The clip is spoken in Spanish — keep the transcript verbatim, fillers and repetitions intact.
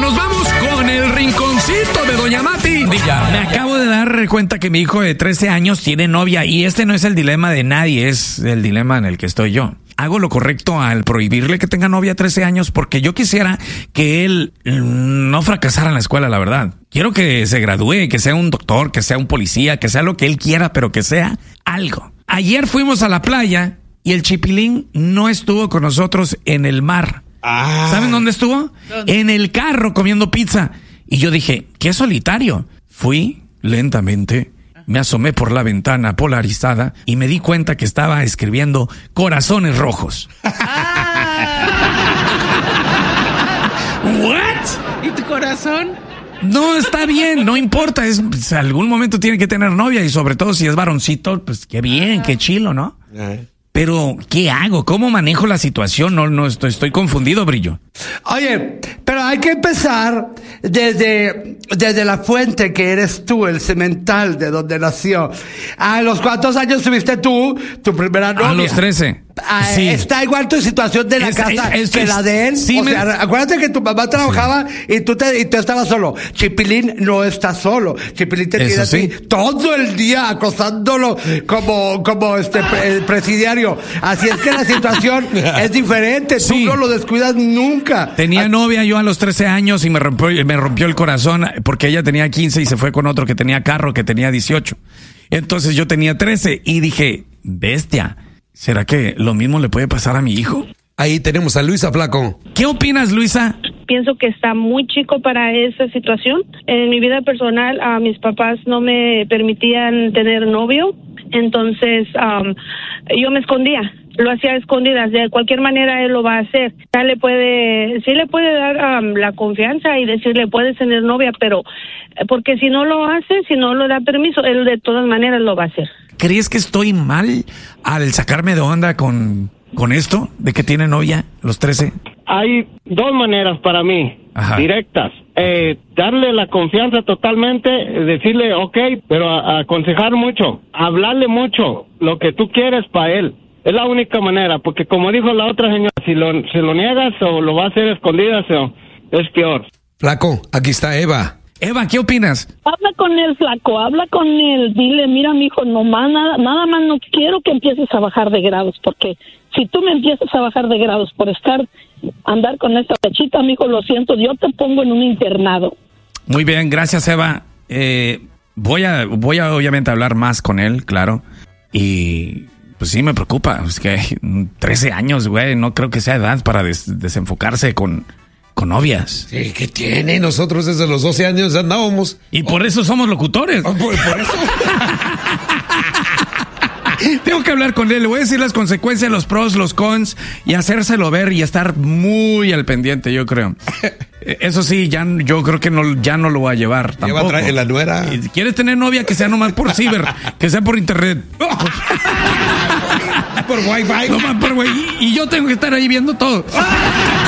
nos vamos con el rinconcito de Doña Mati. Diga, me acabo de dar cuenta que mi hijo de trece años tiene novia y este no es el dilema de nadie, es el dilema en el que estoy yo. Hago lo correcto al prohibirle que tenga novia a trece años porque yo quisiera que él no fracasara en la escuela, la verdad. Quiero que se gradúe, que sea un doctor, que sea un policía, que sea lo que él quiera, pero que sea algo. Ayer fuimos a la playa y el Chipilín no estuvo con nosotros en el mar. Ah. ¿Saben dónde estuvo? ¿Dónde? En el carro comiendo pizza. Y yo dije, qué solitario. Fui lentamente, me asomé por la ventana polarizada y me di cuenta que estaba escribiendo corazones rojos. Ah. ¿What? ¿Y tu corazón? No, está bien, no importa. Es, pues, algún momento tiene que tener novia y sobre todo si es varoncito, pues qué bien, qué chilo, ¿no? Pero, ¿qué hago? ¿Cómo manejo la situación? No, no, estoy, estoy confundido, Brillo. Oye, pero hay que empezar desde, desde la fuente que eres tú, el cemental de donde nació. ¿A los cuántos años tuviste tú tu primera novia? A los trece. Ah, sí. ¿Está igual tu situación de la es, casa es, es, que la de él? Sí, o me... sea, acuérdate que tu mamá trabajaba sí. y, tú te, y tú estabas solo. Chipilín no está solo. Chipilín te tiene sí. así todo el día acosándolo como, como este el presidiario. Así es que la situación es diferente. Sí. Tú no lo descuidas nunca. Tenía novia yo a los trece años y me rompió, me rompió el corazón porque ella tenía quince y se fue con otro que tenía carro que tenía dieciocho. Entonces yo tenía trece y dije, bestia, ¿será que lo mismo le puede pasar a mi hijo? Ahí tenemos a Luisa Flaco. ¿Qué opinas, Luisa? Pienso que está muy chico para esa situación. En mi vida personal, a mis papás no me permitían tener novio, entonces um, yo me escondía. Lo hacía a escondidas. De cualquier manera él lo va a hacer. Ya le puede, sí le puede dar um, la confianza y decirle puedes tener novia, pero porque si no lo hace, si no lo da permiso, él de todas maneras lo va a hacer. ¿Crees que estoy mal al sacarme de onda con, con esto de que tiene novia a los trece? Hay dos maneras para mí, Ajá. directas. Eh, darle la confianza totalmente, decirle ok, pero a, a aconsejar mucho, hablarle mucho lo que tú quieres para él. Es la única manera, porque como dijo la otra señora, si lo, si lo niegas o lo va a hacer escondidas, es peor. Flaco, aquí está Eva. Eva, ¿qué opinas? Habla con él, Flaco, habla con él. Dile, mira, mijo, nomás nada, nada más no quiero que empieces a bajar de grados, porque si tú me empiezas a bajar de grados por estar, andar con esta pechita, mijo, lo siento, yo te pongo en un internado. Muy bien, gracias, Eva. Eh, voy a, voy a obviamente hablar más con él, claro, y... Pues sí, me preocupa. Es que trece años, güey. No creo que sea edad para des- desenfocarse con, con novias. Sí, ¿qué tiene? Nosotros desde los doce años andábamos. Y por oh. eso somos locutores. Oh, por, por eso. Tengo que hablar con él. Le voy a decir las consecuencias, los pros, los cons y hacérselo ver y estar muy al pendiente, yo creo. Eso sí, ya yo creo que no, ya no lo voy a llevar tampoco. Lleva a traer la nuera. ¿Quieres tener novia? Que sea nomás por ciber, que sea por internet. Por wifi. Nomás por güey. Y yo tengo que estar ahí viendo todo.